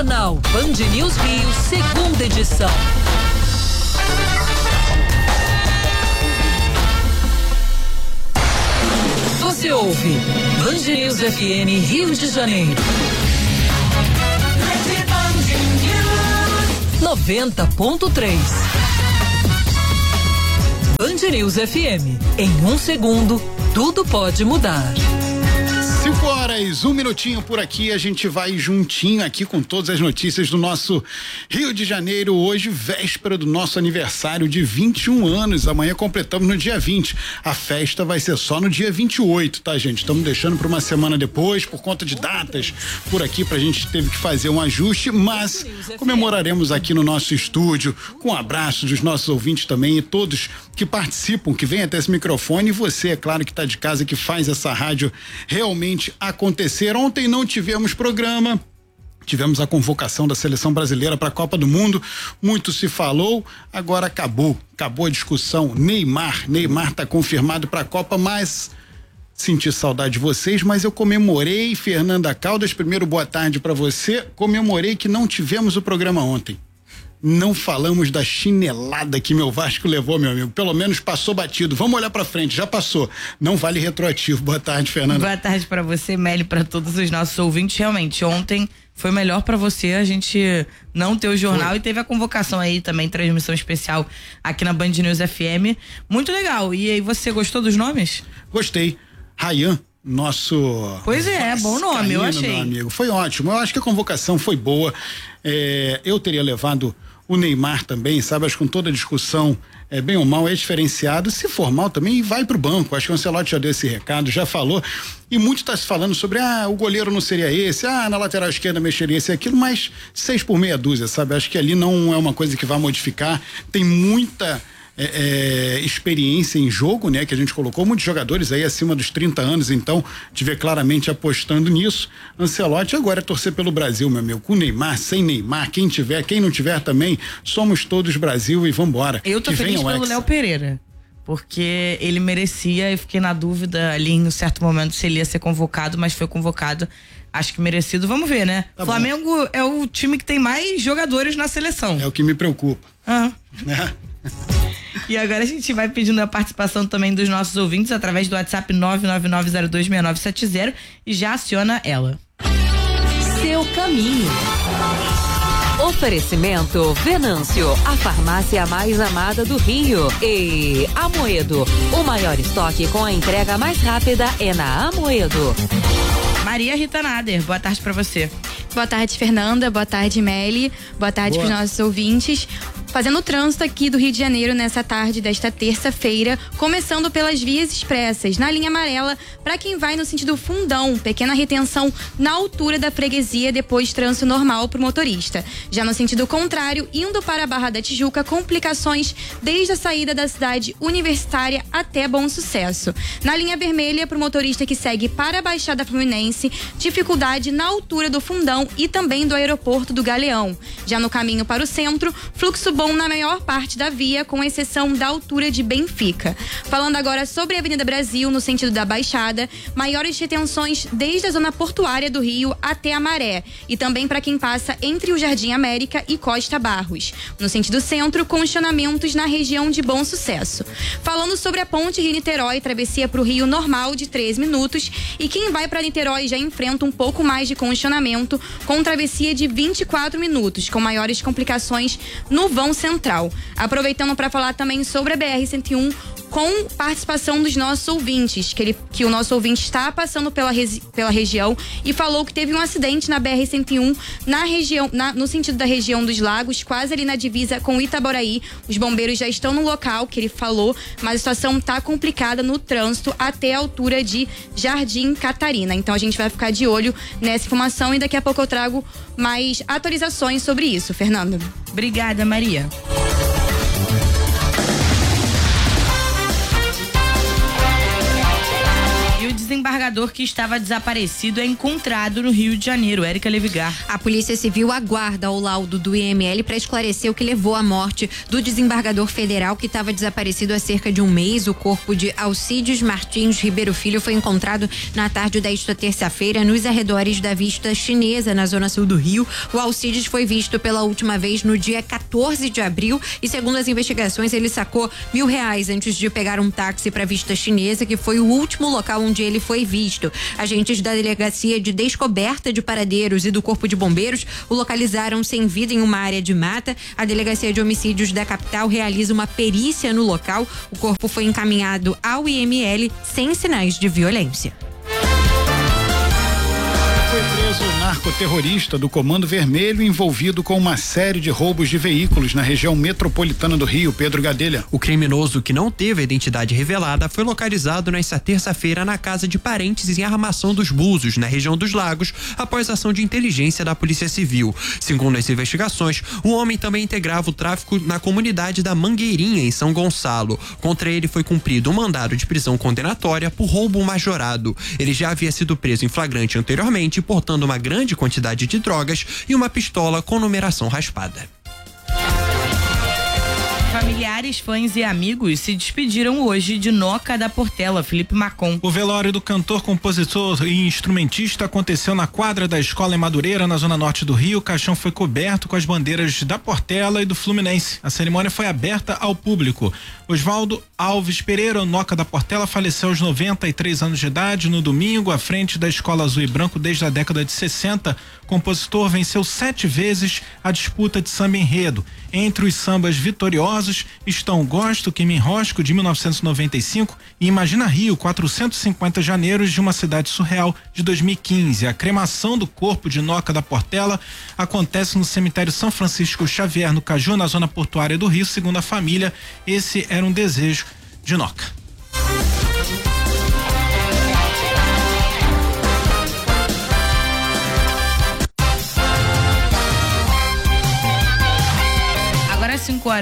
Jornal Band News Rio, segunda edição. Você ouve Band News FM Rio de Janeiro. 90.3. Band News FM. Em um segundo, tudo pode mudar. 5 horas, 1 minutinho por aqui, a gente vai juntinho aqui com todas as notícias do nosso Rio de Janeiro, hoje véspera do nosso aniversário de 21 anos, amanhã completamos no dia 20, a festa vai ser só no dia 28, tá gente? Estamos deixando para uma semana depois, por conta de datas por aqui, pra gente teve que fazer um ajuste, mas comemoraremos aqui no nosso estúdio, com abraços dos nossos ouvintes também e todos que participam, que vêm até esse microfone, e você, é claro, que tá de casa, que faz essa rádio realmente acontecer. Ontem não tivemos programa, tivemos a convocação da seleção brasileira para a Copa do Mundo, muito se falou, agora acabou a discussão. Neymar tá confirmado para a Copa, mas senti saudade de vocês, mas eu comemorei. Fernanda Caldas, primeiro boa tarde para você, comemorei que não tivemos o programa ontem. Não falamos da chinelada que meu Vasco levou, meu amigo. Pelo menos passou batido. Vamos olhar pra frente, já passou. Não vale retroativo. Boa tarde, Fernanda. Boa tarde pra você, Meli, pra todos os nossos ouvintes. Realmente, ontem foi melhor pra você a gente não ter o jornal. Foi. E teve a convocação aí também, transmissão especial aqui na Band News FM. Muito legal. E aí, você gostou dos nomes? Gostei. Ryan. Nosso. Pois é, bom nome, eu achei. Meu amigo, foi ótimo. Eu acho que a convocação foi boa. Eu teria levado o Neymar também, sabe? Acho que com toda a discussão, bem ou mal, é diferenciado. Se for mal também, vai pro banco. Acho que o Ancelotti já deu esse recado, já falou. E muito está se falando sobre, o goleiro não seria esse, na lateral esquerda mexeria esse e aquilo, mas 6 por meia dúzia, sabe? Acho que ali não é uma coisa que vai modificar. Tem muita experiência em jogo, né? Que a gente colocou muitos jogadores aí acima dos 30 anos, então te vê claramente apostando nisso. Ancelotti agora é torcer pelo Brasil, meu amigo, com Neymar, sem Neymar, quem tiver, quem não tiver também, somos todos Brasil e vambora. Eu tô feliz pelo Léo Pereira, porque ele merecia. Eu fiquei na dúvida ali em um certo momento se ele ia ser convocado, mas foi convocado. Acho que merecido, vamos ver, né? Tá Flamengo bom. É o time que tem mais jogadores na seleção. É o que me preocupa. E agora a gente vai pedindo a participação também dos nossos ouvintes através do WhatsApp 999026970 e já aciona ela. Seu caminho. Oferecimento Venâncio, a farmácia mais amada do Rio. E Amoedo, o maior estoque com a entrega mais rápida é na Amoedo. Maria Rita Nader, boa tarde pra você. Boa tarde, Fernanda, boa tarde, Meli, boa tarde pros nossos ouvintes. Fazendo o trânsito aqui do Rio de Janeiro nessa tarde desta terça-feira, começando pelas vias expressas, na linha amarela, para quem vai no sentido Fundão, pequena retenção na altura da freguesia, depois trânsito normal pro motorista. Já no sentido contrário, indo para a Barra da Tijuca, complicações desde a saída da cidade universitária até Bom Sucesso. Na linha vermelha, pro motorista que segue para a Baixada Fluminense, dificuldade na altura do Fundão e também do aeroporto do Galeão. Já no caminho para o centro, fluxo bom na maior parte da via, com exceção da altura de Benfica. Falando agora sobre a Avenida Brasil, no sentido da Baixada, maiores retenções desde a zona portuária do Rio até a Maré, e também para quem passa entre o Jardim América e Costa Barros. No sentido centro, congestionamentos na região de Bom Sucesso. Falando sobre a ponte Rio-Niterói, travessia para o Rio normal de 3 minutos, e quem vai para Niterói já enfrenta um pouco mais de congestionamento, com travessia de 24 minutos, com maiores complicações no vão central. Aproveitando para falar também sobre a BR-101, com participação dos nossos ouvintes, que o nosso ouvinte está passando pela região e falou que teve um acidente na BR-101 na região, no sentido da região dos Lagos, quase ali na divisa com Itaboraí. Os bombeiros já estão no local que ele falou, mas a situação está complicada no trânsito até a altura de Jardim Catarina. Então a gente vai ficar de olho nessa informação e daqui a pouco eu trago mais atualizações sobre isso, Fernanda. Obrigada, Maria. desembargador que estava desaparecido é encontrado no Rio de Janeiro. Érica Levigar. A Polícia Civil aguarda o laudo do IML para esclarecer o que levou à morte do desembargador federal que estava desaparecido há cerca de um mês. O corpo de Alcides Martins Ribeiro Filho foi encontrado na tarde desta terça-feira nos arredores da Vista Chinesa, na zona sul do Rio. O Alcides foi visto pela última vez no dia 14 de abril e, segundo as investigações, ele sacou R$1.000 antes de pegar um táxi para Vista Chinesa, que foi o último local onde ele foi visto. Agentes da Delegacia de Descoberta de Paradeiros e do Corpo de Bombeiros o localizaram sem vida em uma área de mata. A Delegacia de Homicídios da capital realiza uma perícia no local. O corpo foi encaminhado ao IML sem sinais de violência. Foi preso o narcoterrorista do Comando Vermelho envolvido com uma série de roubos de veículos na região metropolitana do Rio. Pedro Gadelha. O criminoso, que não teve a identidade revelada, foi localizado nesta terça-feira na casa de parentes em Armação dos Búzios, na região dos Lagos, após ação de inteligência da Polícia Civil. Segundo as investigações, o homem também integrava o tráfico na comunidade da Mangueirinha, em São Gonçalo. Contra ele foi cumprido um mandado de prisão condenatória por roubo majorado. Ele já havia sido preso em flagrante anteriormente, portando uma grande quantidade de drogas e uma pistola com numeração raspada. Familiares, fãs e amigos se despediram hoje de Noca da Portela, Felipe Macon. O velório do cantor, compositor e instrumentista aconteceu na quadra da escola em Madureira, na zona norte do Rio. O caixão foi coberto com as bandeiras da Portela e do Fluminense. A cerimônia foi aberta ao público. Osvaldo Alves Pereira, Noca da Portela, faleceu aos 93 anos de idade no domingo, à frente da Escola Azul e Branco desde a década de 60. O compositor venceu 7 vezes a disputa de samba enredo. Entre os sambas vitoriosos estão Gosto que me enrosco, de 1995, e Imagina Rio, 450 janeiros de uma cidade surreal, de 2015. A cremação do corpo de Noca da Portela acontece no cemitério São Francisco Xavier, no Caju, na zona portuária do Rio. Segundo a família, esse era um desejo de Noca. Agora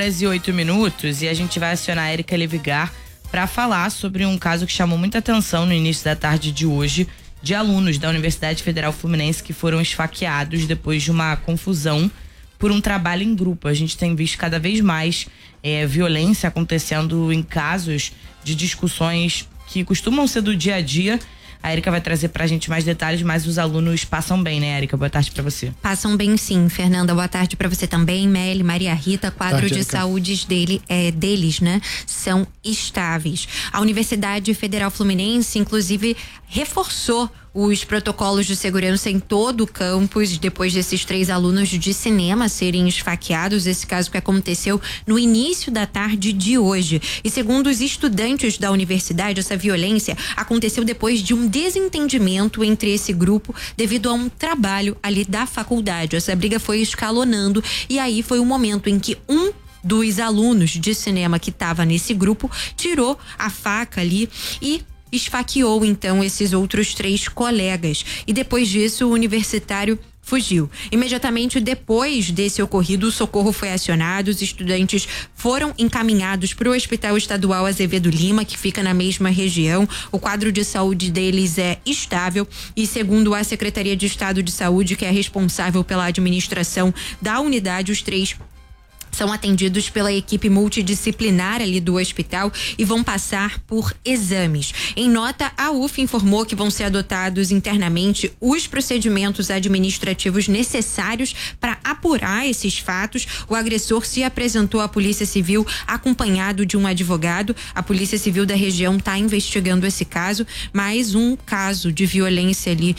5h08 e a gente vai acionar a Érica Levigar para falar sobre um caso que chamou muita atenção no início da tarde de hoje, de alunos da Universidade Federal Fluminense que foram esfaqueados depois de uma confusão por um trabalho em grupo. A gente tem visto cada vez mais violência acontecendo em casos de discussões que costumam ser do dia a dia. A Érica vai trazer pra gente mais detalhes, mas os alunos passam bem, né, Érica? Boa tarde pra você. Passam bem sim, Fernanda. Boa tarde pra você também, Meli, Maria Rita. Quadro de saúde deles, né, são estáveis. A Universidade Federal Fluminense, inclusive, reforçou os protocolos de segurança em todo o campus depois desses 3 alunos de cinema serem esfaqueados. Esse caso que aconteceu no início da tarde de hoje. E segundo os estudantes da universidade, essa violência aconteceu depois de um desentendimento entre esse grupo devido a um trabalho ali da faculdade. Essa briga foi escalonando e aí foi o momento em que um dos alunos de cinema que estava nesse grupo tirou a faca ali e esfaqueou então esses outros 3 colegas. E depois disso o universitário fugiu. Imediatamente depois desse ocorrido, o socorro foi acionado, os estudantes foram encaminhados para o Hospital Estadual Azevedo Lima, que fica na mesma região. O quadro de saúde deles é estável e, segundo a Secretaria de Estado de Saúde, que é responsável pela administração da unidade, os 3 são atendidos pela equipe multidisciplinar ali do hospital e vão passar por exames. Em nota, a UF informou que vão ser adotados internamente os procedimentos administrativos necessários para apurar esses fatos. O agressor se apresentou à Polícia Civil acompanhado de um advogado. A Polícia Civil da região está investigando esse caso, mais um caso de violência ali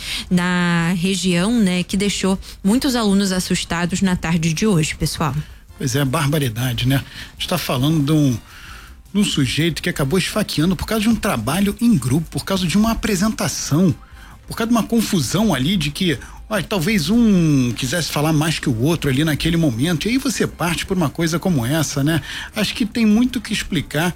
na região, né, que deixou muitos alunos assustados na tarde de hoje, pessoal. Pois é, barbaridade, né? A gente tá falando de um sujeito que acabou esfaqueando por causa de um trabalho em grupo, por causa de uma apresentação, por causa de uma confusão ali de que, olha, talvez um quisesse falar mais que o outro ali naquele momento, e aí você parte por uma coisa como essa, né? Acho que tem muito que explicar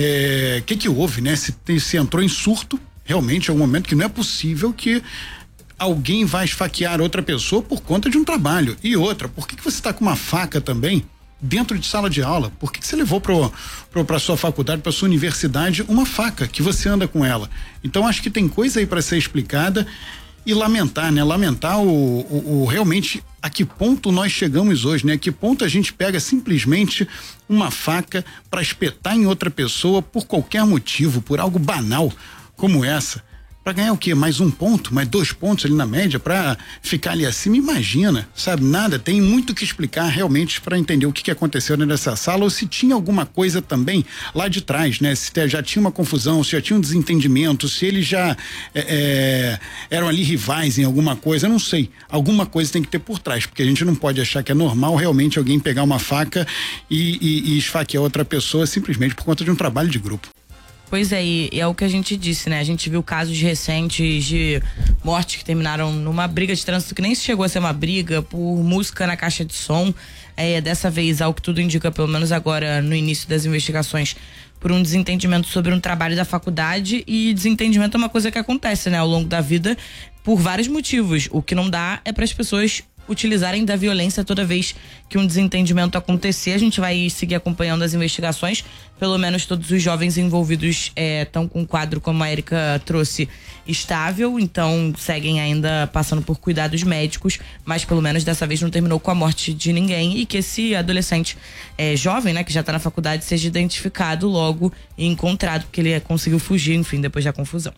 que houve, né? Se entrou em surto, realmente é um momento que não é possível que alguém vai esfaquear outra pessoa por conta de um trabalho. E outra, por que você está com uma faca também dentro de sala de aula? Por que você levou para sua faculdade, para sua universidade, uma faca que você anda com ela? Então acho que tem coisa aí para ser explicada e lamentar, né? Lamentar realmente a que ponto nós chegamos hoje, né? A que ponto a gente pega simplesmente uma faca para espetar em outra pessoa por qualquer motivo, por algo banal como essa. Para ganhar o quê? Mais 1 ponto, mais 2 pontos ali na média, para ficar ali acima? Imagina, sabe? Nada, tem muito que explicar realmente para entender o que aconteceu nessa sala, ou se tinha alguma coisa também lá de trás, né? Se já tinha uma confusão, se já tinha um desentendimento, se eles já eram ali rivais em alguma coisa, não sei. Alguma coisa tem que ter por trás, porque a gente não pode achar que é normal realmente alguém pegar uma faca e esfaquear outra pessoa simplesmente por conta de um trabalho de grupo. Pois é, e é o que a gente disse, né? A gente viu casos recentes de mortes que terminaram numa briga de trânsito que nem chegou a ser uma briga, por música na caixa de som. Dessa vez, ao que tudo indica, pelo menos agora no início das investigações, por um desentendimento sobre um trabalho da faculdade. E desentendimento é uma coisa que acontece, né? Ao longo da vida, por vários motivos. O que não dá é para as pessoas utilizarem da violência toda vez que um desentendimento acontecer. A gente vai seguir acompanhando as investigações. Pelo menos todos os jovens envolvidos estão com um quadro, como a Erika trouxe, estável, então seguem ainda passando por cuidados médicos, mas pelo menos dessa vez não terminou com a morte de ninguém, e que esse adolescente jovem, né, que já está na faculdade, seja identificado logo e encontrado, porque ele conseguiu fugir, enfim, depois da confusão.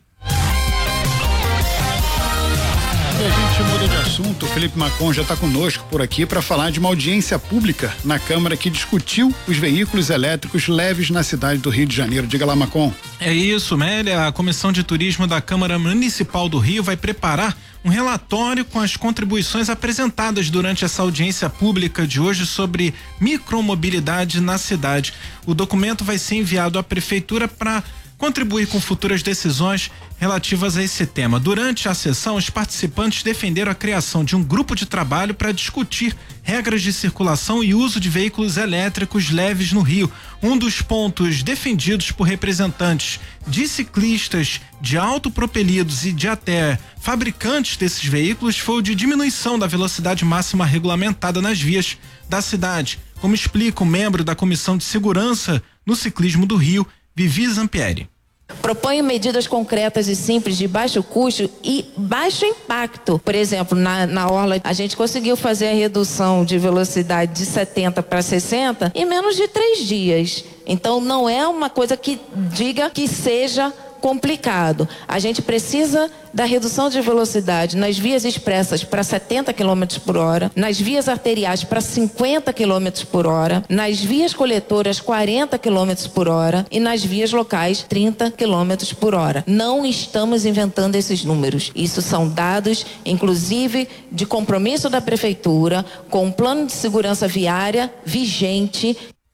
A gente muda de assunto. O Felipe Macon já está conosco por aqui para falar de uma audiência pública na Câmara que discutiu os veículos elétricos leves na cidade do Rio de Janeiro. Diga lá, Macon. É isso, Mélia. A Comissão de Turismo da Câmara Municipal do Rio vai preparar um relatório com as contribuições apresentadas durante essa audiência pública de hoje sobre micromobilidade na cidade. O documento vai ser enviado à Prefeitura para contribuir com futuras decisões relativas a esse tema. Durante a sessão, os participantes defenderam a criação de um grupo de trabalho para discutir regras de circulação e uso de veículos elétricos leves no Rio. Um dos pontos defendidos por representantes de ciclistas, de autopropelidos e de até fabricantes desses veículos foi o de diminuição da velocidade máxima regulamentada nas vias da cidade, como explica o membro da Comissão de Segurança no Ciclismo do Rio, Vivi Zampieri. Proponho medidas concretas e simples de baixo custo e baixo impacto. Por exemplo, na orla, a gente conseguiu fazer a redução de velocidade de 70 para 60 em menos de 3 dias. Então, não é uma coisa que diga que seja complicado. A gente precisa da redução de velocidade nas vias expressas para 70 km por hora, nas vias arteriais para 50 km por hora, nas vias coletoras 40 km por hora e nas vias locais 30 km por hora. Não estamos inventando esses números. Isso são dados, inclusive, de compromisso da Prefeitura com um plano de segurança viária vigente.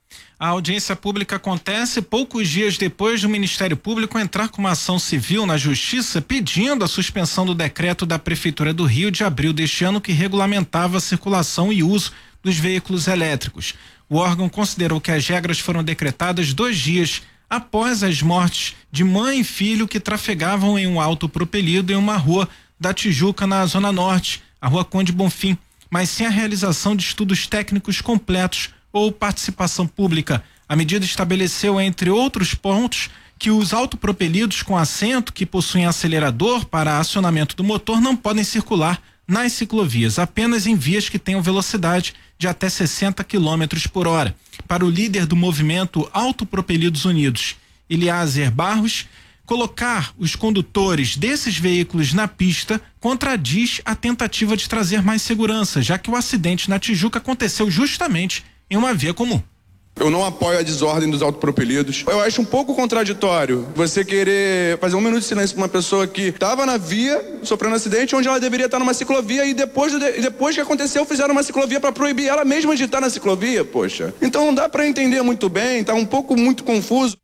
A audiência pública acontece poucos dias depois do Ministério Público entrar com uma ação civil na Justiça pedindo a suspensão do decreto da Prefeitura do Rio de abril deste ano que regulamentava a circulação e uso dos veículos elétricos. O órgão considerou que as regras foram decretadas 2 dias após as mortes de mãe e filho que trafegavam em um autopropelido em uma rua da Tijuca, na Zona Norte, a Rua Conde Bonfim, mas sem a realização de estudos técnicos completos ou participação pública. A medida estabeleceu, entre outros pontos, que os autopropelidos com assento que possuem acelerador para acionamento do motor não podem circular nas ciclovias, apenas em vias que tenham velocidade de até 60 km por hora. Para o líder do movimento Autopropelidos Unidos, Eliazer Barros, colocar os condutores desses veículos na pista contradiz a tentativa de trazer mais segurança, já que o acidente na Tijuca aconteceu justamente em uma via comum. Eu não apoio a desordem dos autopropelidos. Eu acho um pouco contraditório você querer fazer 1 minuto de silêncio para uma pessoa que estava na via, sofrendo acidente, onde ela deveria estar numa ciclovia, e depois que aconteceu, fizeram uma ciclovia para proibir ela mesma de estar na ciclovia, poxa. Então não dá para entender muito bem, tá muito confuso.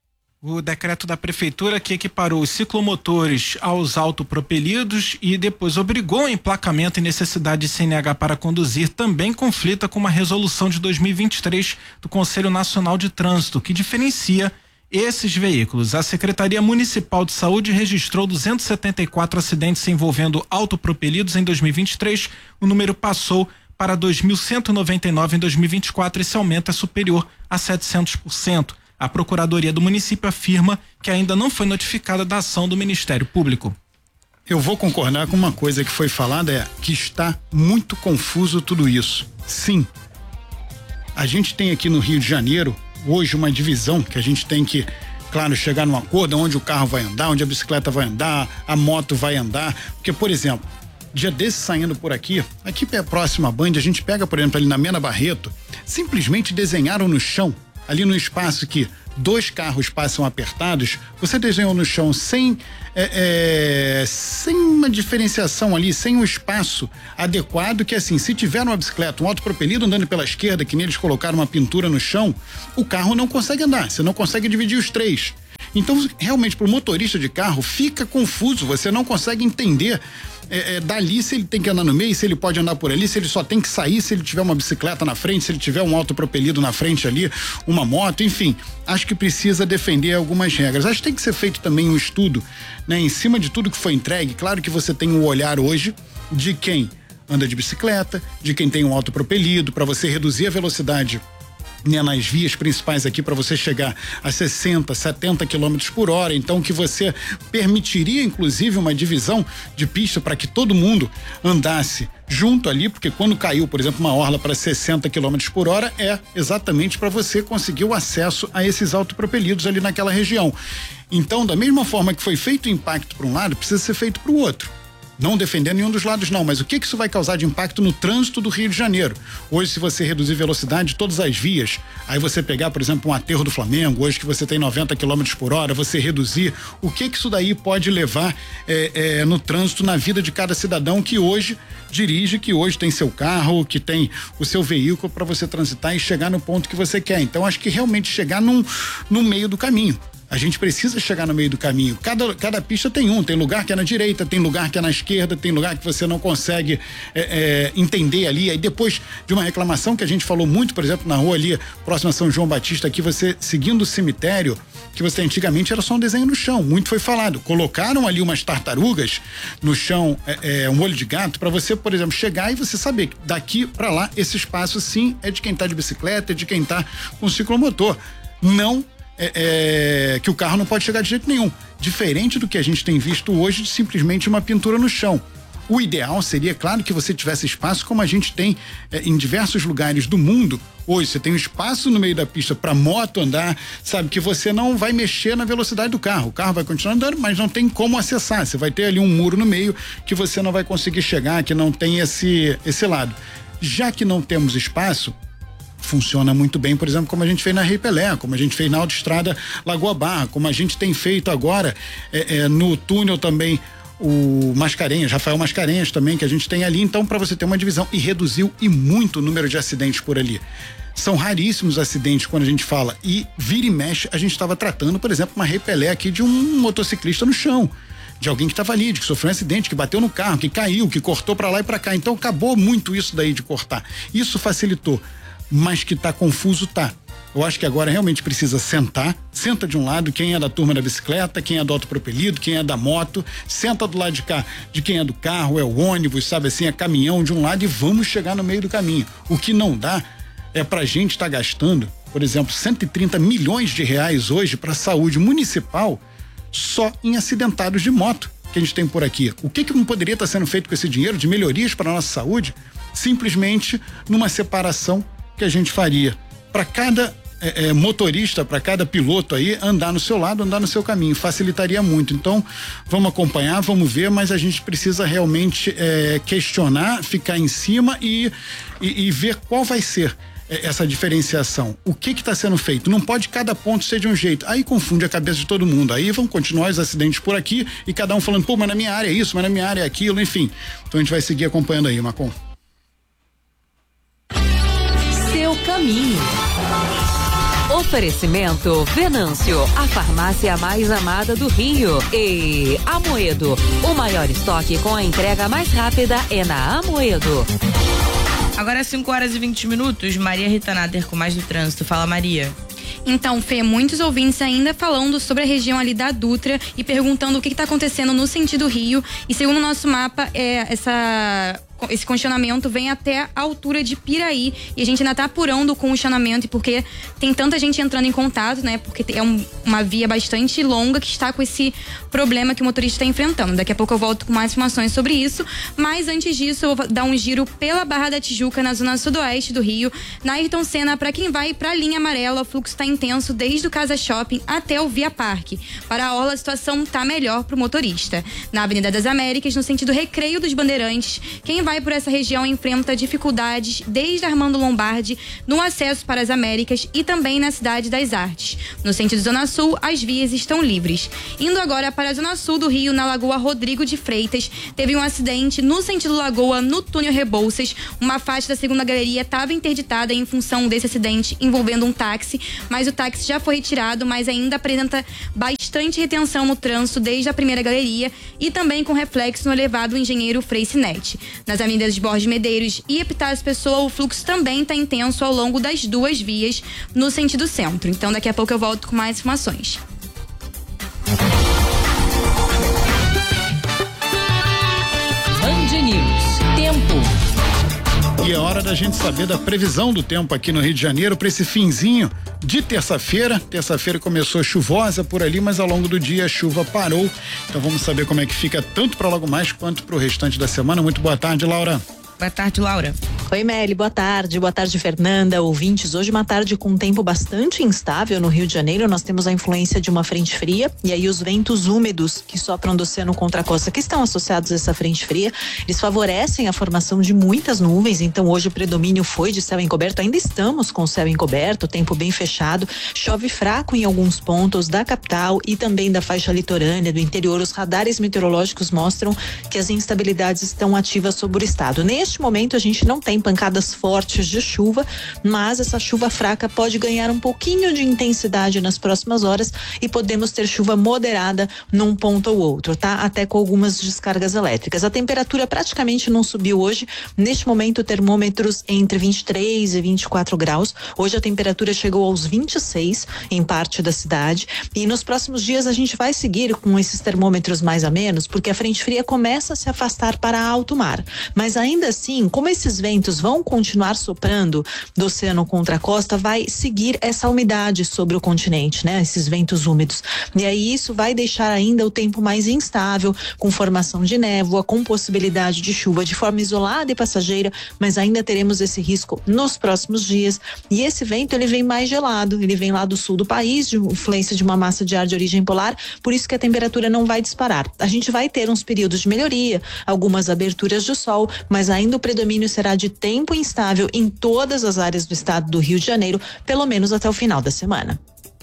O decreto da Prefeitura que equiparou os ciclomotores aos autopropelidos e depois obrigou o emplacamento e necessidade de CNH para conduzir também conflita com uma resolução de 2023 do Conselho Nacional de Trânsito, que diferencia esses veículos. A Secretaria Municipal de Saúde registrou 274 acidentes envolvendo autopropelidos em 2023. O número passou para 2.199 em 2024. Esse aumento é superior a 700%. A Procuradoria do município afirma que ainda não foi notificada da ação do Ministério Público. Eu vou concordar com uma coisa que foi falada, que está muito confuso tudo isso. Sim, a gente tem aqui no Rio de Janeiro hoje uma divisão que a gente tem que, claro, chegar num acordo onde o carro vai andar, onde a bicicleta vai andar, a moto vai andar, porque, por exemplo, dia desse saindo por aqui próximo à Band, a gente pega, por exemplo, ali na Mena Barreto, simplesmente desenharam no chão, ali no espaço que 2 carros passam apertados, você desenhou no chão sem uma diferenciação ali, sem um espaço adequado, que assim, se tiver uma bicicleta, um autopropelido andando pela esquerda, que neles colocaram uma pintura no chão, o carro não consegue andar, você não consegue dividir os 3. Então, realmente, para o motorista de carro, fica confuso, você não consegue entender dali se ele tem que andar no meio, se ele pode andar por ali, se ele só tem que sair, se ele tiver uma bicicleta na frente, se ele tiver um autopropelido na frente ali, uma moto, enfim, acho que precisa defender algumas regras. Acho que tem que ser feito também um estudo, né, em cima de tudo que foi entregue. Claro que você tem o olhar hoje de quem anda de bicicleta, de quem tem um autopropelido, para você reduzir a velocidade, né, nas vias principais aqui, para você chegar a 60, 70 quilômetros por hora, então que você permitiria inclusive uma divisão de pista para que todo mundo andasse junto ali, porque quando caiu, por exemplo, uma orla para 60 quilômetros por hora, é exatamente para você conseguir o acesso a esses autopropelidos ali naquela região. Então, da mesma forma que foi feito o impacto para um lado, precisa ser feito para o outro. Não defendendo nenhum dos lados, não, mas o que isso vai causar de impacto no trânsito do Rio de Janeiro? Hoje, se você reduzir velocidade de todas as vias, aí você pegar, por exemplo, um aterro do Flamengo, hoje que você tem 90 km por hora, você reduzir, o que isso daí pode levar no trânsito, na vida de cada cidadão que hoje dirige, que hoje tem seu carro, que tem o seu veículo para você transitar e chegar no ponto que você quer. Então, acho que realmente chegar no meio do caminho. A gente precisa chegar no meio do caminho. Cada pista tem tem lugar que é na direita, tem lugar que é na esquerda, tem lugar que você não consegue entender ali. Aí depois de uma reclamação que a gente falou muito, por exemplo, na rua ali, próxima a São João Batista, aqui você seguindo o cemitério, que você antigamente era só um desenho no chão, muito foi falado. Colocaram ali umas tartarugas no chão, um olho de gato, para você, por exemplo, chegar e você saber que daqui para lá, esse espaço sim é de quem tá de bicicleta, é de quem tá com ciclomotor. Não que o carro não pode chegar de jeito nenhum. Diferente do que a gente tem visto hoje de simplesmente uma pintura no chão. O ideal seria, claro, que você tivesse espaço como a gente tem em diversos lugares do mundo. Hoje você tem um espaço no meio da pista para moto andar, sabe, que você não vai mexer na velocidade do carro. O carro vai continuar andando, mas não tem como acessar. Você vai ter ali um muro no meio que você não vai conseguir chegar, que não tem esse lado. Já que não temos espaço, funciona muito bem, por exemplo, como a gente fez na Rei Pelé, como a gente fez na autoestrada Lagoa Barra, como a gente tem feito agora no túnel também, o Mascarenhas, Rafael Mascarenhas também, que a gente tem ali. Então, para você ter uma divisão, e reduziu e muito o número de acidentes por ali. São raríssimos acidentes quando a gente fala, e vira e mexe, a gente estava tratando, por exemplo, uma Rei Pelé aqui de um motociclista no chão, de alguém que estava ali, de que sofreu um acidente, que bateu no carro, que caiu, que cortou para lá e para cá. Então, acabou muito isso daí de cortar. Isso facilitou. Mas que tá confuso, tá. Eu acho que agora realmente precisa senta de um lado quem é da turma da bicicleta, quem é do autopropelido, quem é da moto, senta do lado de cá de quem é do carro, é o ônibus, sabe assim, é caminhão de um lado, e vamos chegar no meio do caminho. O que não dá é pra gente estar gastando, por exemplo, 130 milhões de reais hoje pra saúde municipal só em acidentados de moto que a gente tem por aqui. O que não poderia estar sendo feito com esse dinheiro de melhorias para nossa saúde? Simplesmente numa separação que a gente faria para cada motorista, para cada piloto aí andar no seu lado, andar no seu caminho, facilitaria muito. Então, vamos acompanhar, vamos ver, mas a gente precisa realmente questionar, ficar em cima e ver qual vai ser essa diferenciação. O que está sendo feito? Não pode cada ponto ser de um jeito. Aí confunde a cabeça de todo mundo. Aí vão continuar os acidentes por aqui e cada um falando, pô, mas na minha área é isso, mas na minha área é aquilo, enfim. Então a gente vai seguir acompanhando aí, Macon. Seu caminho. Oferecimento Venâncio, a farmácia mais amada do Rio. E Amoedo, o maior estoque com a entrega mais rápida é na Amoedo. Agora é 5h20, Maria Rita Nader com mais do trânsito. Fala, Maria. Então, Fê, muitos ouvintes ainda falando sobre a região ali da Dutra e perguntando o que está acontecendo no sentido Rio. E segundo o nosso mapa, essa esse congestionamento vem até a altura de Piraí e a gente ainda tá apurando o congestionamento, porque tem tanta gente entrando em contato, né? Porque é uma via bastante longa que está com esse problema que o motorista está enfrentando. Daqui a pouco eu volto com mais informações sobre isso, mas antes disso eu vou dar um giro pela Barra da Tijuca, na zona sudoeste do Rio, na Ayrton Senna. Para quem vai para a linha amarela, o fluxo está intenso desde o Casa Shopping até o Via Parque. Para a orla, a situação tá melhor pro motorista. Na Avenida das Américas, no sentido Recreio dos Bandeirantes, quem vai por essa região enfrenta dificuldades desde Armando Lombardi no acesso para as Américas e também na Cidade das Artes. No sentido Zona Sul, as vias estão livres. Indo agora para a Zona Sul do Rio, na Lagoa Rodrigo de Freitas, teve um acidente no sentido Lagoa, no túnel Rebouças. Uma faixa da segunda galeria estava interditada em função desse acidente envolvendo um táxi, mas o táxi já foi retirado, mas ainda apresenta bastante retenção no trânsito desde a primeira galeria e também com reflexo no elevado Engenheiro Frei Sinete. Nas avenidas Borges Medeiros e Epitácio Pessoa, o fluxo também está intenso ao longo das duas vias no sentido centro. Então daqui a pouco eu volto com mais informações. Band News. Tempo. E é hora da gente saber da previsão do tempo aqui no Rio de Janeiro para esse finzinho de terça-feira. Terça-feira começou chuvosa por ali, mas ao longo do dia a chuva parou. Então vamos saber como é que fica tanto para logo mais quanto para o restante da semana. Muito boa tarde, Laura. Boa tarde, Laura. Oi, Meli, boa tarde, Fernanda, ouvintes. Hoje uma tarde com um tempo bastante instável no Rio de Janeiro. Nós temos a influência de uma frente fria e aí os ventos úmidos que sopram do oceano contra a costa, que estão associados a essa frente fria, eles favorecem a formação de muitas nuvens. Então hoje o predomínio foi de céu encoberto, ainda estamos com o céu encoberto, tempo bem fechado, chove fraco em alguns pontos da capital e também da faixa litorânea, do interior. Os radares meteorológicos mostram que as instabilidades estão ativas sobre o estado. Neste momento a gente não tem pancadas fortes de chuva, mas essa chuva fraca pode ganhar um pouquinho de intensidade nas próximas horas e podemos ter chuva moderada num ponto ou outro, tá? Até com algumas descargas elétricas. A temperatura praticamente não subiu hoje. Neste momento, termômetros entre 23 e 24 graus. Hoje a temperatura chegou aos 26 em parte da cidade. E nos próximos dias a gente vai seguir com esses termômetros mais a menos, porque a frente fria começa a se afastar para alto mar. Mas ainda assim, como esses ventos vão continuar soprando do oceano contra a costa, vai seguir essa umidade sobre o continente, né? Esses ventos úmidos. E aí isso vai deixar ainda o tempo mais instável, com formação de névoa, com possibilidade de chuva de forma isolada e passageira, mas ainda teremos esse risco nos próximos dias. E esse vento, ele vem mais gelado, ele vem lá do sul do país, de influência de uma massa de ar de origem polar, por isso que a temperatura não vai disparar. A gente vai ter uns períodos de melhoria, algumas aberturas de sol, mas ainda o predomínio será de tempo instável em todas as áreas do estado do Rio de Janeiro, pelo menos até o final da semana.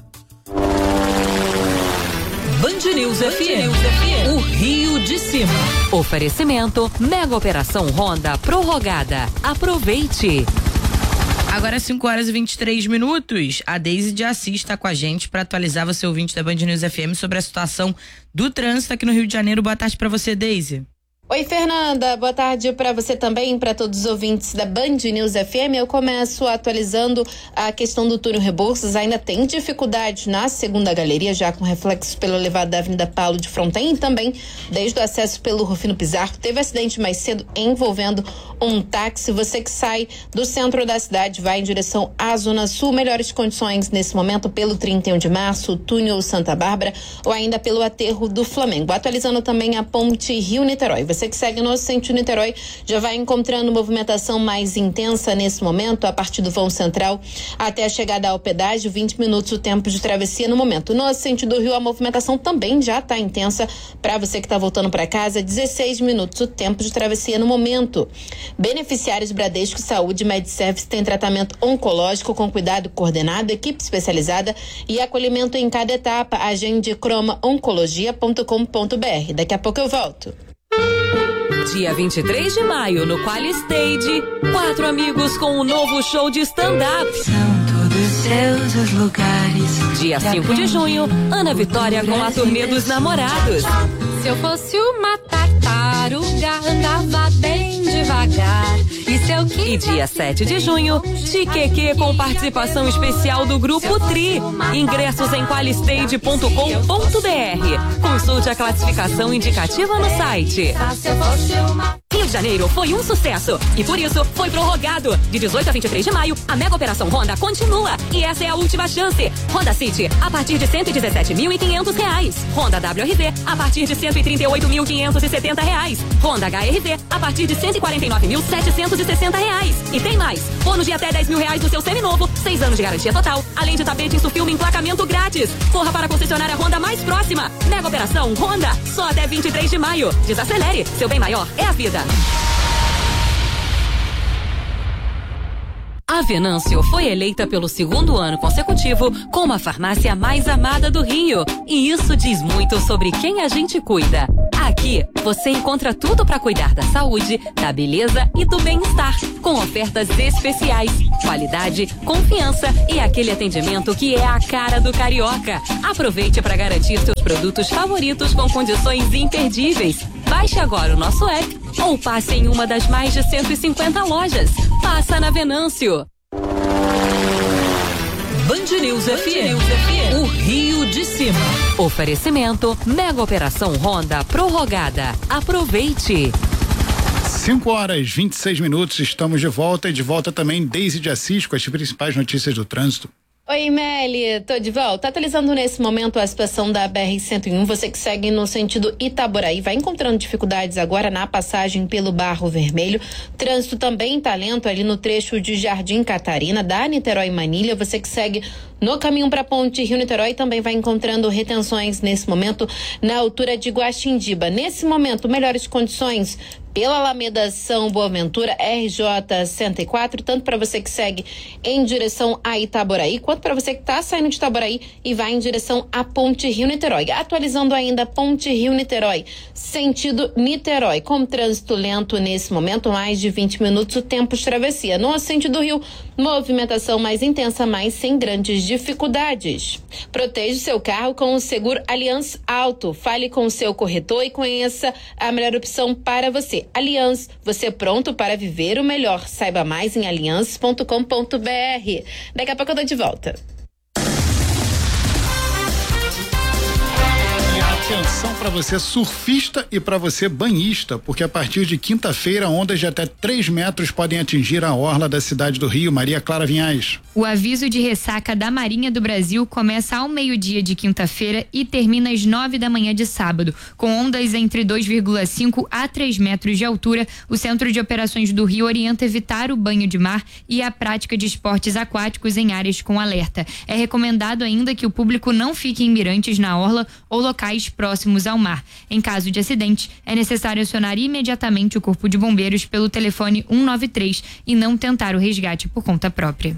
Band News FM. O Rio de Cima. Oferecimento Mega Operação Honda prorrogada. Aproveite. Agora 5h23. A Deise de Assis está com a gente para atualizar você, ouvinte da Band News FM, sobre a situação do trânsito aqui no Rio de Janeiro. Boa tarde para você, Deise. Oi, Fernanda, boa tarde para você também, para todos os ouvintes da Band News FM. Eu começo atualizando a questão do túnel Rebouças. Ainda tem dificuldade na segunda galeria, já com reflexos pelo elevado da Avenida Paulo de Fronten e também desde o acesso pelo Rufino Pizarro. Teve acidente mais cedo envolvendo um táxi. Você que sai do centro da cidade, vai em direção à Zona Sul. Melhores condições nesse momento pelo 31 de março, túnel Santa Bárbara ou ainda pelo aterro do Flamengo. Atualizando também a ponte Rio-Niterói. Você que segue no sentido Niterói já vai encontrando movimentação mais intensa nesse momento, a partir do vão central até a chegada ao pedágio, 20 minutos o tempo de travessia no momento. No sentido do Rio, a movimentação também já está intensa. Para você que está voltando para casa, 16 minutos o tempo de travessia no momento. Beneficiários Bradesco Saúde MedService tem tratamento oncológico com cuidado coordenado, equipe especializada e acolhimento em cada etapa. Agende cromaoncologia.com.br. Daqui a pouco eu volto. Dia 23 de maio, no Qualistage, 4 amigos com um novo show de stand-up. São todos seus os lugares. Dia 5 de junho, Ana Vitória com a turnê dos namorados. Se eu fosse uma tartaruga, andava bem devagar. E dia 7 de junho, Chiqueque com participação especial do Grupo Tri. Ingressos em qualistage.com.br. Consulte a classificação indicativa no site. Se eu fosse uma... Rio de Janeiro foi um sucesso e por isso foi prorrogado. De 18 a 23 de maio, a Mega Operação Honda continua e essa é a última chance. Honda City a partir de R$117.500. Honda WRV a partir de R$138.570. Honda HRV a partir de R$149.760. E tem mais, bônus de até R$10.000 no seu seminovo, 6 anos de garantia total, além de tapete Insufilme e emplacamento grátis. Corra para a concessionária Honda mais próxima. Mega Operação Honda, só até 23 de maio. Desacelere, seu bem maior é a vida. A Venâncio foi eleita pelo 2º ano consecutivo como a farmácia mais amada do Rio. E isso diz muito sobre quem a gente cuida. Aqui, você encontra tudo para cuidar da saúde, da beleza e do bem-estar, com ofertas especiais, qualidade, confiança e aquele atendimento que é a cara do carioca. Aproveite para garantir seus produtos favoritos com condições imperdíveis. Baixe agora o nosso app ou passe em uma das mais de 150 lojas. Passa na Venâncio. Band News FM, o Rio de Cima. Oferecimento Mega Operação Honda prorrogada. Aproveite. 5h26, estamos de volta e de volta também Deise de Assis com as principais notícias do trânsito. Oi, Meli, tô de volta. Atualizando nesse momento a situação da BR-101, você que segue no sentido Itaboraí, vai encontrando dificuldades agora na passagem pelo Barro Vermelho. Trânsito também tá lento ali no trecho de Jardim Catarina, da Niterói Manilha. Você que segue no caminho para a ponte Rio-Niterói também vai encontrando retenções nesse momento na altura de Guaxindiba. Nesse momento, melhores condições pela Alameda São Boaventura, RJ 104, tanto para você que segue em direção a Itaboraí, quanto para você que está saindo de Itaboraí e vai em direção à ponte Rio-Niterói. Atualizando ainda a ponte Rio-Niterói, sentido Niterói, com trânsito lento nesse momento, mais de 20 minutos o tempo de travessia. No sentido Rio, movimentação mais intensa, mas sem grandes dificuldades. Proteja o seu carro com o seguro Allianz Auto. Fale com o seu corretor e conheça a melhor opção para você. Allianz, você pronto para viver o melhor. Saiba mais em allianz.com.br. Daqui a pouco eu tô de volta. Atenção para você surfista e para você banhista, porque a partir de quinta-feira ondas de até 3 metros podem atingir a orla da cidade do Rio. Maria Clara Vinhais. O aviso de ressaca da Marinha do Brasil começa ao meio-dia de quinta-feira e termina às 9 da manhã de sábado. Com ondas entre 2,5 a 3 metros de altura, o Centro de Operações do Rio orienta evitar o banho de mar e a prática de esportes aquáticos em áreas com alerta. É recomendado ainda que o público não fique em mirantes na orla ou locais próximos ao mar. Em caso de acidente, é necessário acionar imediatamente o Corpo de Bombeiros pelo telefone 193 e não tentar o resgate por conta própria.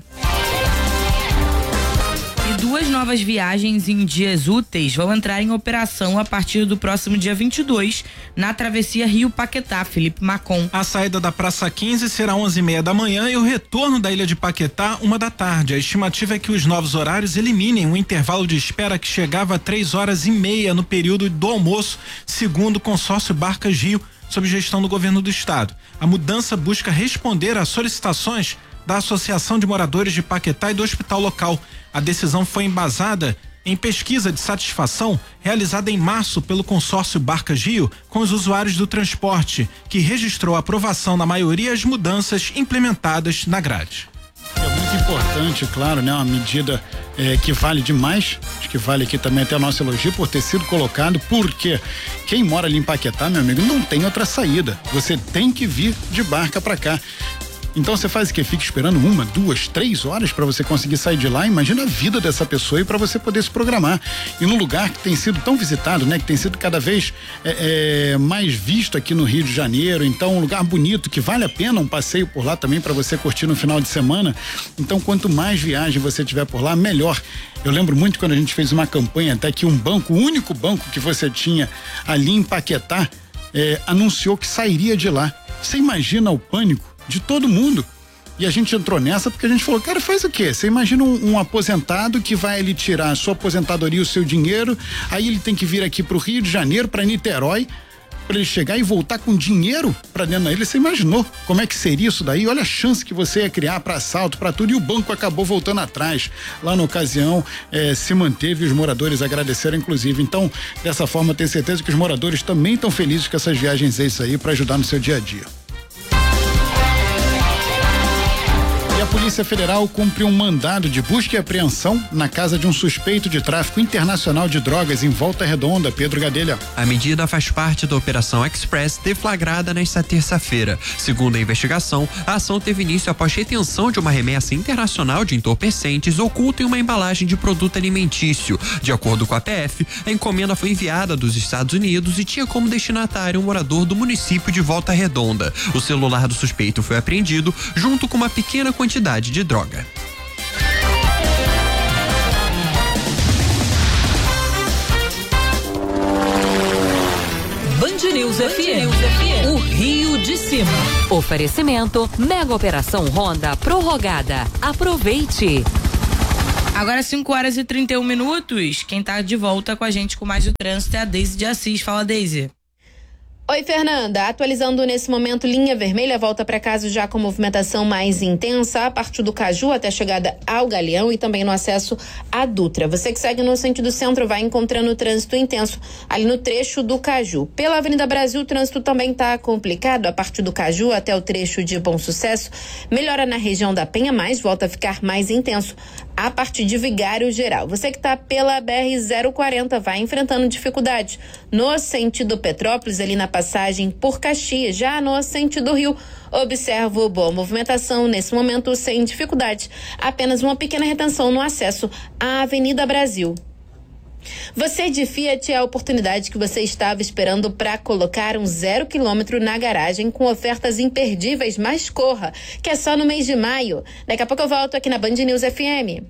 E 2 novas viagens em dias úteis vão entrar em operação a partir do próximo dia 22 na travessia Rio-Paquetá, Felipe Macon. A saída da Praça 15 será 11h30 da manhã e o retorno da Ilha de Paquetá 1 da tarde. A estimativa é que os novos horários eliminem o intervalo de espera que chegava a 3h30 no período do almoço, segundo o consórcio Barcas Rio, sob gestão do governo do estado. A mudança busca responder a solicitações da Associação de Moradores de Paquetá e do hospital local. A decisão foi embasada em pesquisa de satisfação realizada em março pelo consórcio Barcas Rio com os usuários do transporte, que registrou a aprovação na maioria das mudanças implementadas na grade. É muito importante, claro, né? Uma medida que vale demais, acho que vale aqui também até o nosso elogio por ter sido colocado, porque quem mora ali em Paquetá, meu amigo, não tem outra saída. Você tem que vir de barca pra cá. Então você faz o quê? Fica esperando 1, 2, 3 horas para você conseguir sair de lá. Imagina a vida dessa pessoa e para você poder se programar. E num lugar que tem sido tão visitado, né? Que tem sido cada vez mais visto aqui no Rio de Janeiro. Então um lugar bonito que vale a pena um passeio por lá também para você curtir no final de semana. Então quanto mais viagem você tiver por lá, melhor. Eu lembro muito quando a gente fez uma campanha até que um banco, o único banco que você tinha ali em Paquetá, anunciou que sairia de lá. Você imagina o pânico de todo mundo. E a gente entrou nessa porque a gente falou, cara, faz o quê? Você imagina um aposentado que vai ali tirar a sua aposentadoria, o seu dinheiro, aí ele tem que vir aqui pro Rio de Janeiro, pra Niterói, pra ele chegar e voltar com dinheiro pra dentro da ilha. Você imaginou como é que seria isso daí? Olha a chance que você ia criar pra assalto, pra tudo, e o banco acabou voltando atrás. Lá na ocasião, se manteve, os moradores agradeceram, inclusive. Então, dessa forma, eu tenho certeza que os moradores também estão felizes com essas viagens aí pra ajudar no seu dia a dia. Polícia Federal cumpriu um mandado de busca e apreensão na casa de um suspeito de tráfico internacional de drogas em Volta Redonda. Pedro Gadelha. A medida faz parte da Operação Express deflagrada nesta terça-feira. Segundo a investigação, a ação teve início após retenção de uma remessa internacional de entorpecentes oculta em uma embalagem de produto alimentício. De acordo com a PF, a encomenda foi enviada dos Estados Unidos e tinha como destinatário um morador do município de Volta Redonda. O celular do suspeito foi apreendido junto com uma pequena quantidade de droga. Band News FM, o Rio de Cima. Oferecimento Mega Operação Honda prorrogada. Aproveite. Agora 5h31. Quem tá de volta com a gente com mais do trânsito é a Deise de Assis. Fala, Deise. Oi, Fernanda. Atualizando nesse momento, linha vermelha volta para casa já com movimentação mais intensa a partir do Caju até a chegada ao Galeão e também no acesso à Dutra. Você que segue no sentido centro vai encontrando trânsito intenso ali no trecho do Caju. Pela Avenida Brasil, o trânsito também está complicado a partir do Caju até o trecho de Bom Sucesso. Melhora na região da Penha, mas volta a ficar mais intenso a partir de Vigário Geral. Você que está pela BR-040 vai enfrentando dificuldade no sentido Petrópolis, ali na passagem por Caxias, já no sentido Rio. Observo boa movimentação nesse momento sem dificuldade. Apenas uma pequena retenção no acesso à Avenida Brasil. Você de Fiat é a oportunidade que você estava esperando para colocar um 0 km na garagem com ofertas imperdíveis, mas corra, que é só no mês de maio. Daqui a pouco eu volto aqui na Band News FM.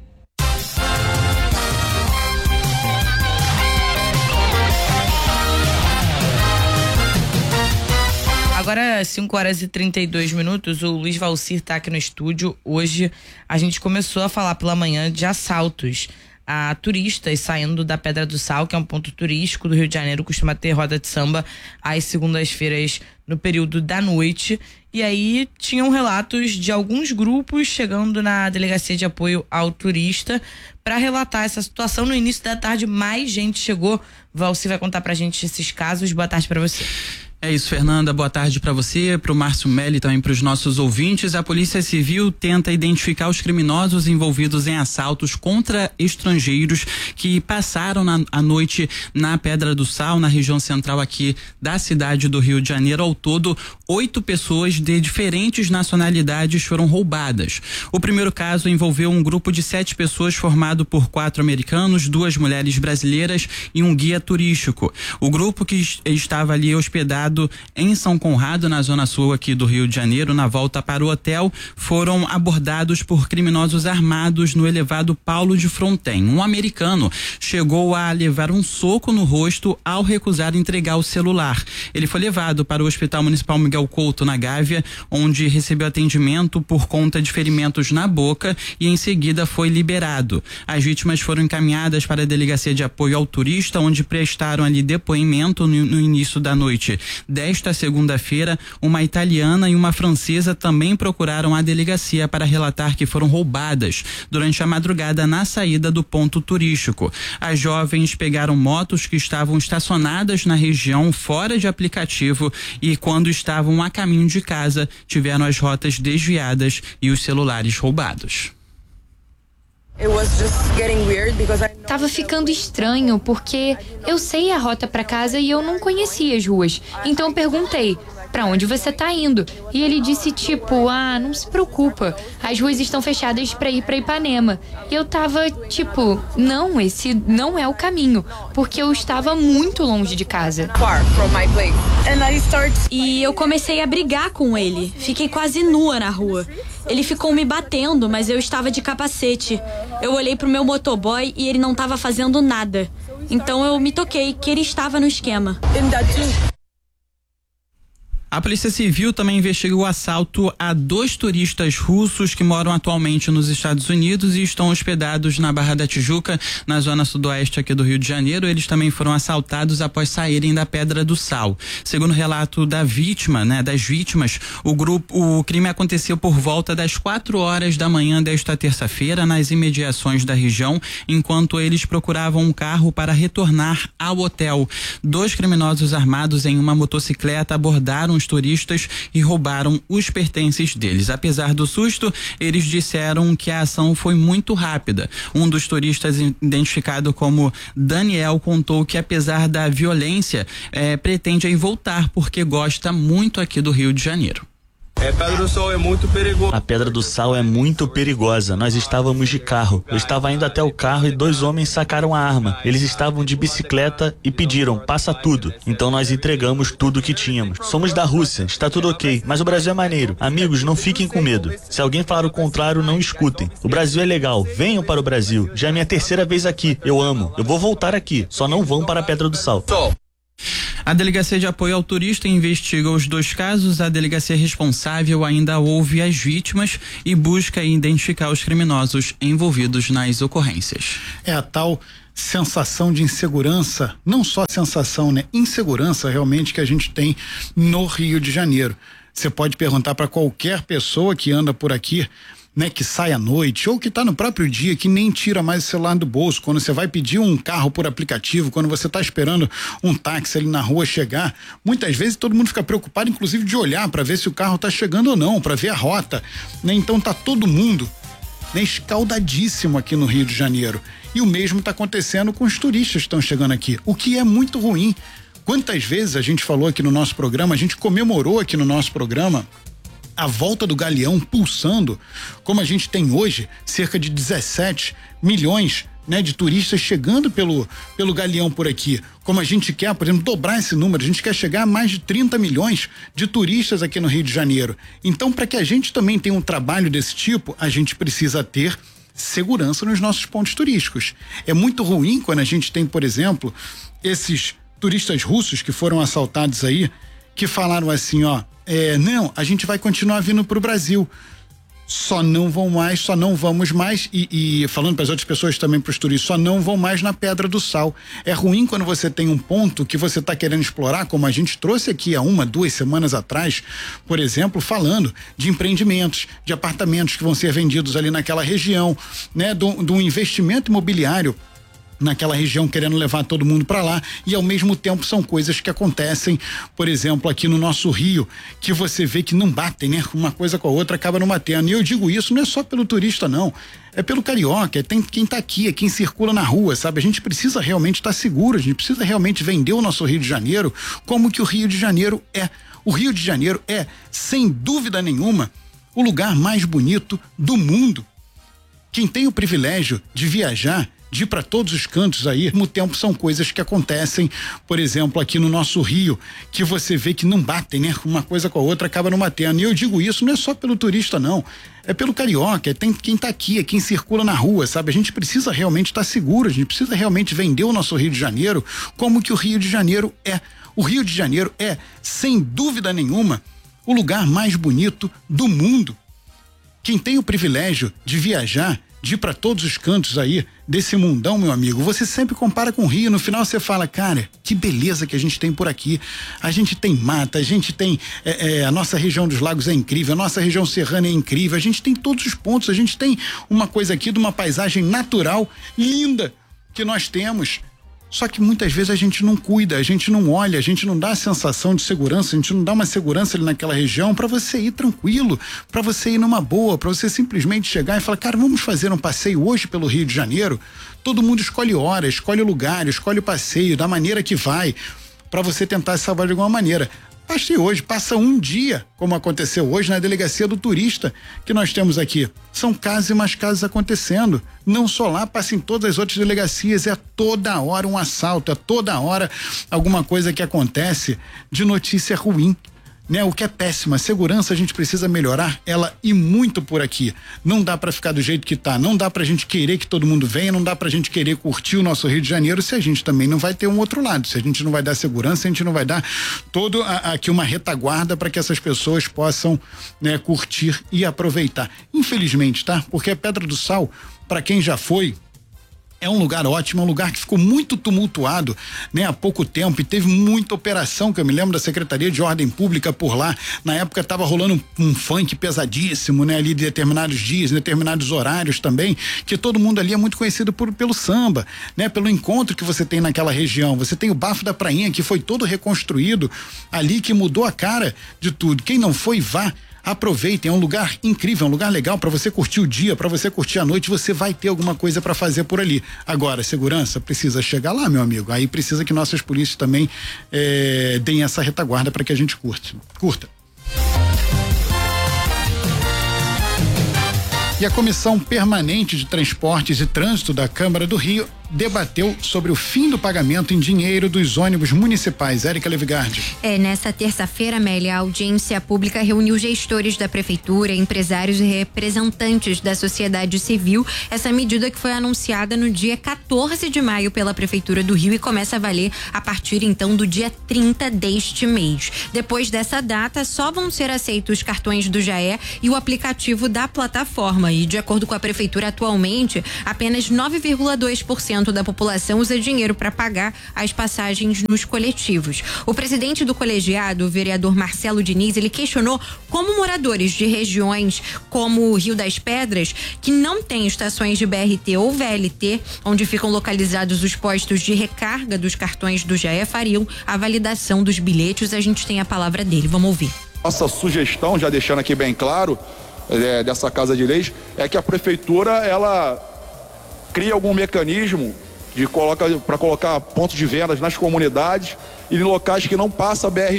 Agora 5h32, o Luiz Valcir tá aqui no estúdio. Hoje a gente começou a falar pela manhã de assaltos a turistas saindo da Pedra do Sal, que é um ponto turístico do Rio de Janeiro, costuma ter roda de samba às segundas-feiras no período da noite. E aí tinham relatos de alguns grupos chegando na Delegacia de Apoio ao Turista para relatar essa situação. No início da tarde, mais gente chegou. Valci vai contar pra gente esses casos. Boa tarde pra você. É isso, Fernanda. Boa tarde para você, para o Márcio Melli e também para os nossos ouvintes. A Polícia Civil tenta identificar os criminosos envolvidos em assaltos contra estrangeiros que passaram a noite na Pedra do Sal, na região central aqui da cidade do Rio de Janeiro. Ao todo, 8 pessoas de diferentes nacionalidades foram roubadas. O primeiro caso envolveu um grupo de 7 pessoas formado por 4 americanos, 2 mulheres brasileiras e um guia turístico. O grupo que estava ali hospedado em São Conrado, na zona sul aqui do Rio de Janeiro, na volta para o hotel, foram abordados por criminosos armados no elevado Paulo de Fronten. Um americano chegou a levar um soco no rosto ao recusar entregar o celular. Ele foi levado para o Hospital Municipal Miguel Couto, na Gávea, onde recebeu atendimento por conta de ferimentos na boca e em seguida foi liberado. As vítimas foram encaminhadas para a Delegacia de Apoio ao Turista, onde prestaram ali depoimento no início da noite desta segunda-feira. Uma italiana e uma francesa também procuraram a delegacia para relatar que foram roubadas durante a madrugada na saída do ponto turístico. As jovens pegaram motos que estavam estacionadas na região fora de aplicativo e, quando estavam a caminho de casa, tiveram as rotas desviadas e os celulares roubados. Tava ficando estranho porque eu sei a rota pra casa e eu não conhecia as ruas. Então eu perguntei: pra onde você tá indo? E ele disse tipo: não se preocupa, as ruas estão fechadas pra ir pra Ipanema. E eu tava tipo: não, esse não é o caminho, porque eu estava muito longe de casa. E eu comecei a brigar com ele. Fiquei quase nua na rua. Ele ficou me batendo, mas eu estava de capacete. Eu olhei pro meu motoboy e ele não estava fazendo nada. Então eu me toquei que ele estava no esquema. A Polícia Civil também investiga o assalto a 2 turistas russos que moram atualmente nos Estados Unidos e estão hospedados na Barra da Tijuca, na zona sudoeste aqui do Rio de Janeiro. Eles também foram assaltados após saírem da Pedra do Sal. Segundo o relato da vítima, das vítimas, o crime aconteceu por volta das 4 horas da manhã desta terça-feira, nas imediações da região, enquanto eles procuravam um carro para retornar ao hotel. 2 criminosos armados em uma motocicleta abordaram os turistas e roubaram os pertences deles. Apesar do susto, eles disseram que a ação foi muito rápida. Um dos turistas, identificado como Daniel, contou que apesar da violência, pretende aí voltar porque gosta muito aqui do Rio de Janeiro. Pedra do Sal é muito perigosa. A Pedra do Sal é muito perigosa. Nós estávamos de carro. Eu estava indo até o carro e 2 homens sacaram a arma. Eles estavam de bicicleta e pediram, passa tudo. Então nós entregamos tudo que tínhamos. Somos da Rússia, está tudo ok, mas o Brasil é maneiro. Amigos, não fiquem com medo. Se alguém falar o contrário, não escutem. O Brasil é legal, venham para o Brasil. Já é minha 3ª vez aqui. Eu amo. Eu vou voltar aqui. Só não vão para a Pedra do Sal. A Delegacia de Apoio ao Turista investiga os 2 casos. A delegacia responsável ainda ouve as vítimas e busca identificar os criminosos envolvidos nas ocorrências. É a tal sensação de insegurança, não só sensação, né? Insegurança realmente que a gente tem no Rio de Janeiro. Você pode perguntar para qualquer pessoa que anda por aqui, né, que sai à noite ou que está no próprio dia, que nem tira mais o celular do bolso, quando você vai pedir um carro por aplicativo, quando você está esperando um táxi ali na rua chegar, muitas vezes todo mundo fica preocupado, inclusive de olhar para ver se o carro está chegando ou não, para ver a rota, né? Então tá todo mundo, né, escaldadíssimo aqui no Rio de Janeiro, e o mesmo está acontecendo com os turistas que estão chegando aqui, o que é muito ruim. Quantas vezes a gente falou aqui no nosso programa, a gente comemorou aqui no nosso programa a volta do Galeão pulsando, como a gente tem hoje, cerca de 17 milhões, né, de turistas chegando pelo Galeão por aqui. Como a gente quer, por exemplo, dobrar esse número, a gente quer chegar a mais de 30 milhões de turistas aqui no Rio de Janeiro. Então, para que a gente também tenha um trabalho desse tipo, a gente precisa ter segurança nos nossos pontos turísticos. É muito ruim quando a gente tem, por exemplo, esses turistas russos que foram assaltados aí, que falaram assim, ó, não, a gente vai continuar vindo pro Brasil. Só não vamos mais, e falando para as outras pessoas também, para os turistas, só não vão mais na Pedra do Sal. É ruim quando você tem um ponto que você está querendo explorar, como a gente trouxe aqui há 1-2 semanas atrás, por exemplo, falando de empreendimentos, de apartamentos que vão ser vendidos ali naquela região, né, do investimento imobiliário naquela região, querendo levar todo mundo para lá, e ao mesmo tempo são coisas que acontecem, por exemplo, aqui no nosso Rio, que você vê que não batem, né? Uma coisa com a outra acaba não batendo. E eu digo isso não é só pelo turista, não. É pelo carioca, tem quem tá aqui, é quem circula na rua, sabe? A gente precisa realmente estar seguro, a gente precisa realmente vender o nosso Rio de Janeiro como que o Rio de Janeiro é. O Rio de Janeiro é, sem dúvida nenhuma, o lugar mais bonito do mundo. Quem tem o privilégio de viajar, de ir para todos os cantos aí, ao mesmo tempo são coisas que acontecem, por exemplo, aqui no nosso Rio, que você vê que não batem, né? Uma coisa com a outra acaba não batendo. E eu digo isso não é só pelo turista, não. É pelo carioca, tem quem tá aqui, é quem circula na rua, sabe? A gente precisa realmente estar seguro, a gente precisa realmente vender o nosso Rio de Janeiro como que o Rio de Janeiro é. O Rio de Janeiro é, sem dúvida nenhuma, o lugar mais bonito do mundo. Quem tem o privilégio de viajar, de ir para todos os cantos aí desse mundão, meu amigo, você sempre compara com o Rio, no final você fala, cara, que beleza que a gente tem por aqui. A gente tem mata, a gente tem a nossa região dos lagos é incrível, a nossa região serrana é incrível, a gente tem todos os pontos, a gente tem uma coisa aqui de uma paisagem natural linda que nós temos. Só que muitas vezes a gente não cuida, a gente não olha, a gente não dá a sensação de segurança, a gente não dá uma segurança ali naquela região para você ir tranquilo, para você ir numa boa, para você simplesmente chegar e falar, cara, vamos fazer um passeio hoje pelo Rio de Janeiro. Todo mundo escolhe hora, escolhe o lugar, escolhe o passeio, da maneira que vai, para você tentar se salvar de alguma maneira. Passei hoje, passa um dia, como aconteceu hoje na delegacia do turista que nós temos aqui. São casos e mais casos acontecendo. Não só lá, passa em todas as outras delegacias. É toda hora um assalto, é toda hora alguma coisa que acontece de notícia ruim, né? O que é péssimo. A segurança a gente precisa melhorar ela e muito por aqui. Não dá pra ficar do jeito que tá, não dá pra gente querer que todo mundo venha, não dá pra gente querer curtir o nosso Rio de Janeiro se a gente também não vai ter um outro lado, se a gente não vai dar segurança, a gente não vai dar todo aqui uma retaguarda para que essas pessoas possam, né, curtir e aproveitar. Infelizmente, tá? Porque a Pedra do Sal, para quem já foi, É um lugar ótimo, é um lugar que ficou muito tumultuado, né, há pouco tempo, e teve muita operação, que eu me lembro da Secretaria de Ordem Pública por lá. Na época tava rolando um funk pesadíssimo, né, ali de determinados dias, determinados horários também, que todo mundo ali é muito conhecido pelo samba, né, pelo encontro que você tem naquela região. Você tem o Bafo da Prainha, que foi todo reconstruído ali, que mudou a cara de tudo. Quem não foi, vá. Aproveitem, é um lugar incrível, é um lugar legal para você curtir o dia, para você curtir a noite. Você vai ter alguma coisa para fazer por ali. Agora, segurança precisa chegar lá, meu amigo. Aí precisa que nossas polícias também deem essa retaguarda para que a gente curta. E a Comissão Permanente de Transportes e Trânsito da Câmara do Rio debateu sobre o fim do pagamento em dinheiro dos ônibus municipais. Érica Levigardi. Nessa terça-feira, Amélia, a audiência pública reuniu gestores da prefeitura, empresários e representantes da sociedade civil. Essa medida que foi anunciada no dia 14 de maio pela Prefeitura do Rio e começa a valer a partir então do dia 30 deste mês. Depois dessa data, só vão ser aceitos os cartões do Jaé e o aplicativo da plataforma. E de acordo com a prefeitura, atualmente, apenas 9,2% da população usa dinheiro para pagar as passagens nos coletivos. O presidente do colegiado, o vereador Marcelo Diniz, ele questionou como moradores de regiões como o Rio das Pedras, que não têm estações de BRT ou VLT, onde ficam localizados os postos de recarga dos cartões do Jaé, fariam a validação dos bilhetes. A gente tem a palavra dele, vamos ouvir. Nossa sugestão, já deixando aqui bem claro, dessa Casa de Leis, é que a prefeitura, ela cria algum mecanismo para colocar pontos de vendas nas comunidades e em locais que não passa BRT